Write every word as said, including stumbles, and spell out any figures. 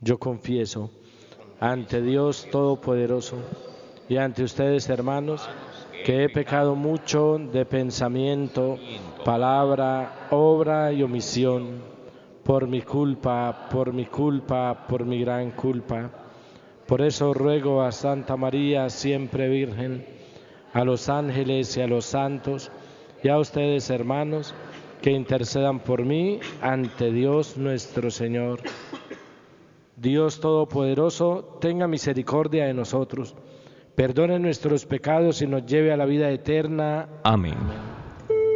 Yo confieso ante Dios Todopoderoso y ante ustedes, hermanos, que he pecado mucho de pensamiento, palabra, obra y omisión, por mi culpa, por mi culpa, por mi gran culpa. Por eso ruego a Santa María, siempre Virgen, a los ángeles y a los santos, y a ustedes, hermanos, que intercedan por mí ante Dios nuestro Señor. Dios Todopoderoso, tenga misericordia de nosotros, perdone nuestros pecados y nos lleve a la vida eterna. Amén.